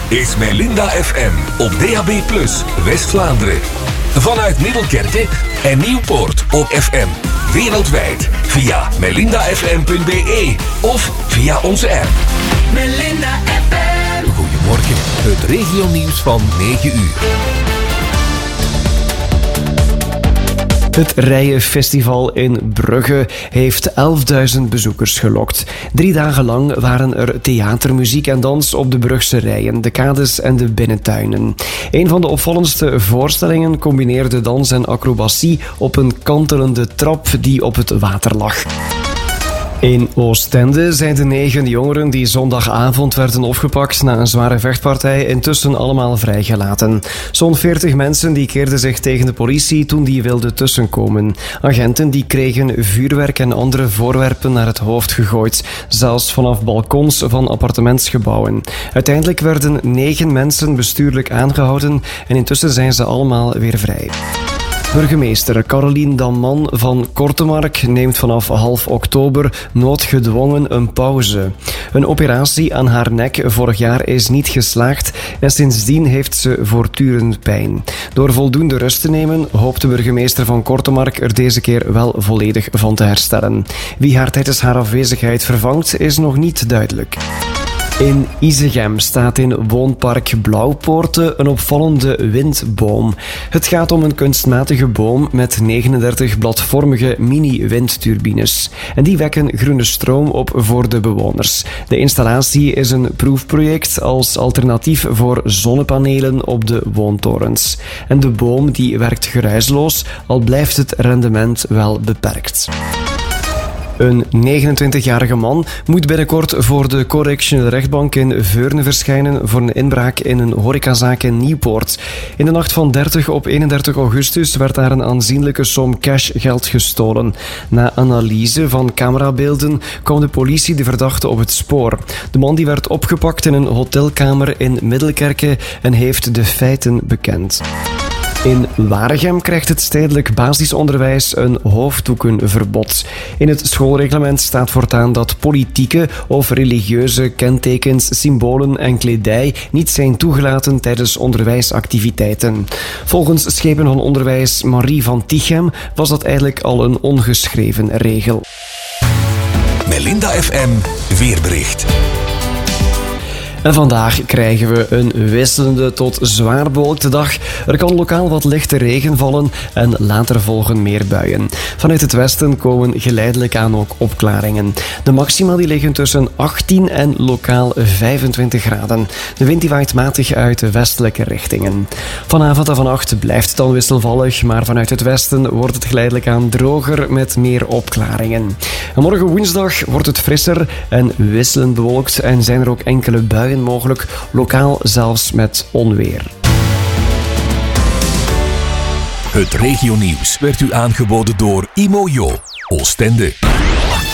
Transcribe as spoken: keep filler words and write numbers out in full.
is Melinda F M op D A B plus, West-Vlaanderen. Vanuit Middelkerke en Nieuwpoort op F M. Wereldwijd via melinda f m punt b e of via onze app. Melinda F M. Goedemorgen, het regionieuws van negen uur. Het Rijenfestival in Brugge heeft elfduizend bezoekers gelokt. Drie dagen lang waren er theater, muziek en dans op de Brugse Rijen, de kades en de binnentuinen. Een van de opvallendste voorstellingen combineerde dans en acrobatie op een kantelende trap die op het water lag. In Oostende zijn de negen jongeren die zondagavond werden opgepakt na een zware vechtpartij intussen allemaal vrijgelaten. Zo'n veertig mensen die keerden zich tegen de politie toen die wilden tussenkomen. Agenten die kregen vuurwerk en andere voorwerpen naar het hoofd gegooid, zelfs vanaf balkons van appartementsgebouwen. Uiteindelijk werden negen mensen bestuurlijk aangehouden en intussen zijn ze allemaal weer vrij. Burgemeester Caroline Damman van Kortemark neemt vanaf half oktober noodgedwongen een pauze. Een operatie aan haar nek vorig jaar is niet geslaagd en sindsdien heeft ze voortdurend pijn. Door voldoende rust te nemen hoopt de burgemeester van Kortemark er deze keer wel volledig van te herstellen. Wie haar tijdens haar afwezigheid vervangt is nog niet duidelijk. In Isegem staat in woonpark Blauwpoorten een opvallende windboom. Het gaat om een kunstmatige boom met negenendertig bladvormige mini-windturbines. En die wekken groene stroom op voor de bewoners. De installatie is een proefproject als alternatief voor zonnepanelen op de woontorens. En de boom die werkt geruisloos, al blijft het rendement wel beperkt. Een negenentwintigjarige man moet binnenkort voor de correctionele rechtbank in Veurne verschijnen voor een inbraak in een horecazaak in Nieuwpoort. In de nacht van dertig op eenendertig augustus werd daar een aanzienlijke som cashgeld gestolen. Na analyse van camerabeelden kwam de politie de verdachte op het spoor. De man die werd opgepakt in een hotelkamer in Middelkerke en heeft de feiten bekend. In Waregem krijgt het stedelijk basisonderwijs een hoofddoekenverbod. In het schoolreglement staat voortaan dat politieke of religieuze kentekens, symbolen en kledij niet zijn toegelaten tijdens onderwijsactiviteiten. Volgens schepen van onderwijs Marie van Tichem was dat eigenlijk al een ongeschreven regel. Melinda F M weerbericht. En vandaag krijgen we een wisselende tot zwaar bewolkte dag. Er kan lokaal wat lichte regen vallen en later volgen meer buien. Vanuit het westen komen geleidelijk aan ook opklaringen. De maxima die liggen tussen achttien en lokaal vijfentwintig graden. De wind die waait matig uit de westelijke richtingen. Vanavond en vannacht blijft het dan wisselvallig, maar vanuit het westen wordt het geleidelijk aan droger met meer opklaringen. En morgen woensdag wordt het frisser en wisselend bewolkt en zijn er ook enkele buien mogelijk, lokaal zelfs met onweer. Het regionieuws werd u aangeboden door Imojo, Oostende.